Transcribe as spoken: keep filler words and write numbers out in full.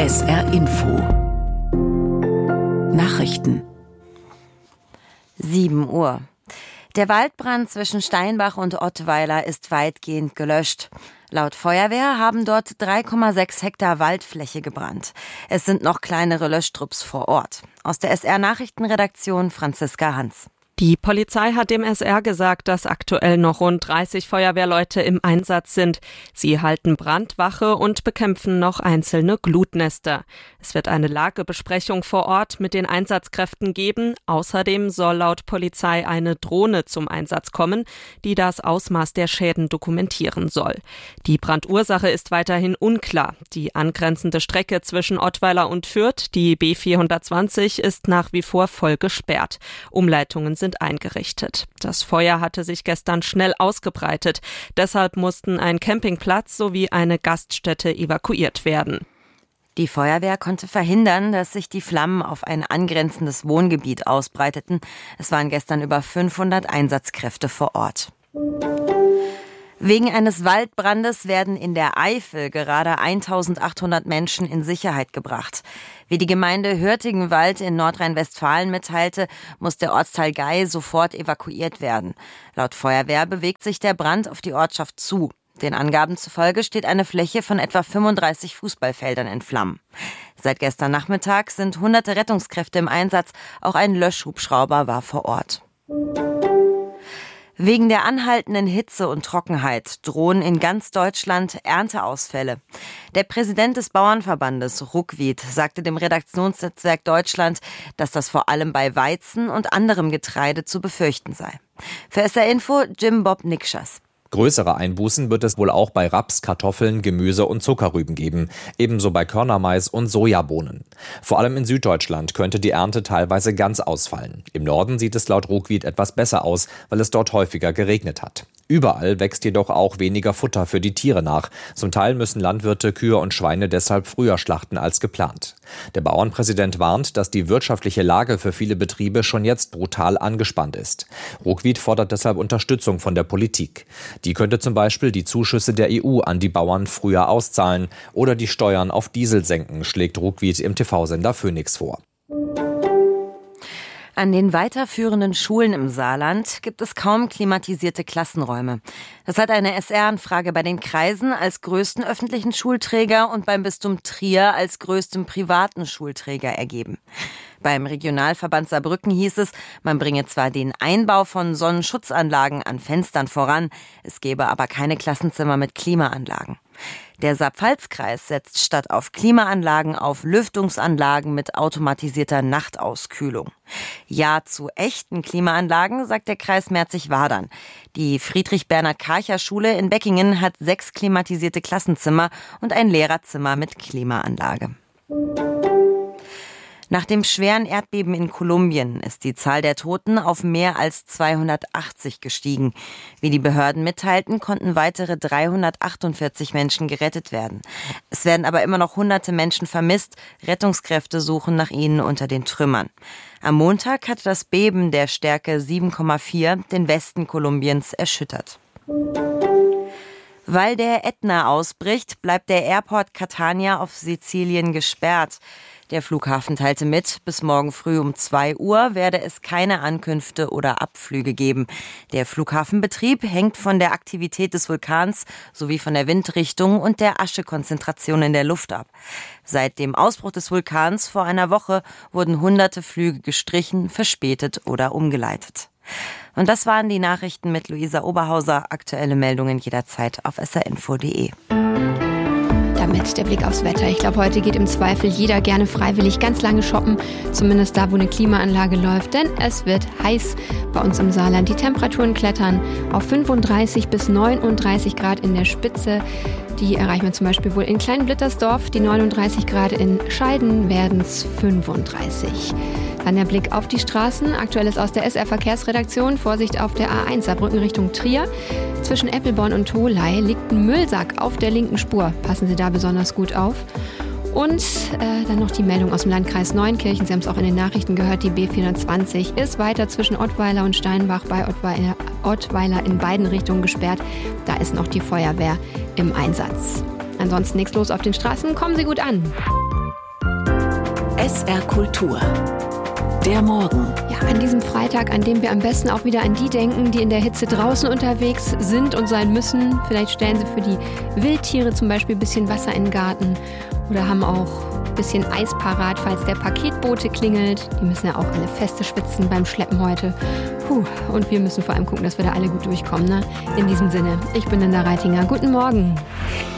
S R Info Nachrichten. sieben Uhr. Der Waldbrand zwischen Steinbach und Ottweiler ist weitgehend gelöscht. Laut Feuerwehr haben dort drei Komma sechs Hektar Waldfläche gebrannt. Es sind noch kleinere Löschtrupps vor Ort. Aus der S R-Nachrichtenredaktion Franziska Hans. Die Polizei hat dem S R gesagt, dass aktuell noch rund dreißig Feuerwehrleute im Einsatz sind. Sie halten Brandwache und bekämpfen noch einzelne Glutnester. Es wird eine Lagebesprechung vor Ort mit den Einsatzkräften geben. Außerdem soll laut Polizei eine Drohne zum Einsatz kommen, die das Ausmaß der Schäden dokumentieren soll. Die Brandursache ist weiterhin unklar. Die angrenzende Strecke zwischen Ottweiler und Fürth, die B vierhundertzwanzig, ist nach wie vor voll gesperrt. Umleitungen sind eingerichtet. Das Feuer hatte sich gestern schnell ausgebreitet. Deshalb mussten ein Campingplatz sowie eine Gaststätte evakuiert werden. Die Feuerwehr konnte verhindern, dass sich die Flammen auf ein angrenzendes Wohngebiet ausbreiteten. Es waren gestern über fünfhundert Einsatzkräfte vor Ort. Wegen eines Waldbrandes werden in der Eifel gerade eintausendachthundert Menschen in Sicherheit gebracht. Wie die Gemeinde Hürtigenwald in Nordrhein-Westfalen mitteilte, muss der Ortsteil Gey sofort evakuiert werden. Laut Feuerwehr bewegt sich der Brand auf die Ortschaft zu. Den Angaben zufolge steht eine Fläche von etwa fünfunddreißig Fußballfeldern in Flammen. Seit gestern Nachmittag sind hunderte Rettungskräfte im Einsatz. Auch ein Löschhubschrauber war vor Ort. Wegen der anhaltenden Hitze und Trockenheit drohen in ganz Deutschland Ernteausfälle. Der Präsident des Bauernverbandes, Ruckwied, sagte dem Redaktionsnetzwerk Deutschland, dass das vor allem bei Weizen und anderem Getreide zu befürchten sei. Für S R Info Jim Bob Nikschas. Größere Einbußen wird es wohl auch bei Raps, Kartoffeln, Gemüse und Zuckerrüben geben, ebenso bei Körnermais und Sojabohnen. Vor allem in Süddeutschland könnte die Ernte teilweise ganz ausfallen. Im Norden sieht es laut Ruckwied etwas besser aus, weil es dort häufiger geregnet hat. Überall wächst jedoch auch weniger Futter für die Tiere nach. Zum Teil müssen Landwirte Kühe und Schweine deshalb früher schlachten als geplant. Der Bauernpräsident warnt, dass die wirtschaftliche Lage für viele Betriebe schon jetzt brutal angespannt ist. Ruckwied fordert deshalb Unterstützung von der Politik. Die könnte zum Beispiel die Zuschüsse der E U an die Bauern früher auszahlen oder die Steuern auf Diesel senken, schlägt Ruckwied im T V-Sender Phoenix vor. An den weiterführenden Schulen im Saarland gibt es kaum klimatisierte Klassenräume. Das hat eine S R-Anfrage bei den Kreisen als größten öffentlichen Schulträger und beim Bistum Trier als größtem privaten Schulträger ergeben. Beim Regionalverband Saarbrücken hieß es, man bringe zwar den Einbau von Sonnenschutzanlagen an Fenstern voran, es gebe aber keine Klassenzimmer mit Klimaanlagen. Der Saarpfalz-Kreis setzt statt auf Klimaanlagen auf Lüftungsanlagen mit automatisierter Nachtauskühlung. Ja zu echten Klimaanlagen, sagt der Kreis Merzig-Wadern. Die Friedrich-Bernhard-Karcher-Schule in Beckingen hat sechs klimatisierte Klassenzimmer und ein Lehrerzimmer mit Klimaanlage. Nach dem schweren Erdbeben in Kolumbien ist die Zahl der Toten auf mehr als zweihundertachtzig gestiegen. Wie die Behörden mitteilten, konnten weitere dreihundertachtundvierzig Menschen gerettet werden. Es werden aber immer noch hunderte Menschen vermisst. Rettungskräfte suchen nach ihnen unter den Trümmern. Am Montag hatte das Beben der Stärke sieben Komma vier den Westen Kolumbiens erschüttert. Weil der Ätna ausbricht, bleibt der Airport Catania auf Sizilien gesperrt. Der Flughafen teilte mit, bis morgen früh um zwei Uhr werde es keine Ankünfte oder Abflüge geben. Der Flughafenbetrieb hängt von der Aktivität des Vulkans sowie von der Windrichtung und der Aschekonzentration in der Luft ab. Seit dem Ausbruch des Vulkans vor einer Woche wurden hunderte Flüge gestrichen, verspätet oder umgeleitet. Und das waren die Nachrichten mit Luisa Oberhauser. Aktuelle Meldungen jederzeit auf s r info punkt d e. Damit der Blick aufs Wetter. Ich glaube, heute geht im Zweifel jeder gerne freiwillig ganz lange shoppen. Zumindest da, wo eine Klimaanlage läuft. Denn es wird heiß bei uns im Saarland. Die Temperaturen klettern auf fünfunddreißig bis neununddreißig Grad in der Spitze. Die erreichen wir zum Beispiel wohl in Kleinblittersdorf. Die neununddreißig Grad in Scheiden werden es fünfunddreißig. Dann der Blick auf die Straßen. Aktuelles aus der S R-Verkehrsredaktion. Vorsicht auf der A eins Saarbrücken Richtung Trier. Zwischen Eppelborn und Tholey liegt ein Müllsack auf der linken Spur. Passen Sie da besonders gut auf. Und äh, dann noch die Meldung aus dem Landkreis Neunkirchen. Sie haben es auch in den Nachrichten gehört. Die B vierhundertzwanzig ist weiter zwischen Ottweiler und Steinbach bei Ottweiler, Ottweiler in beiden Richtungen gesperrt. Da ist noch die Feuerwehr im Einsatz. Ansonsten nichts los auf den Straßen. Kommen Sie gut an. S R Kultur. Der Morgen. Ja, an diesem Freitag, an dem wir am besten auch wieder an die denken, die in der Hitze draußen unterwegs sind und sein müssen. Vielleicht stellen sie für die Wildtiere zum Beispiel ein bisschen Wasser in den Garten oder haben auch ein bisschen Eis parat, falls der Paketbote klingelt. Die müssen ja auch alle feste schwitzen beim Schleppen heute. Puh, und wir müssen vor allem gucken, dass wir da alle gut durchkommen. Ne? In diesem Sinne, ich bin Linda Reitinger. Guten Morgen.